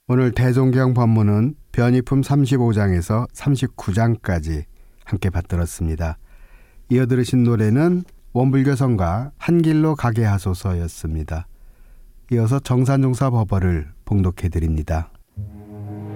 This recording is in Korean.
오늘 대종경 법문은 변이품 35장에서 39장까지 함께 받들었습니다. 이어 들으신 노래는 원불교성가 한길로 가게 하소서였습니다. 이어서 정산종사 법어를 봉독해 드립니다.